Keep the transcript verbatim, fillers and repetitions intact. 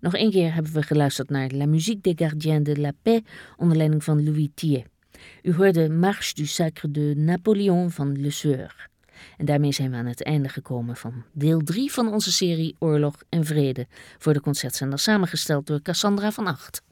Nog één keer hebben we geluisterd naar La Musique des Gardiens de la Paix onder leiding van Louis Thier. U hoorde Marche du Sacre de Napoléon van Le Sueur. En daarmee zijn we aan het einde gekomen van deel drie van onze serie Oorlog en Vrede voor de Concertzender, samengesteld door Cassandra van Acht.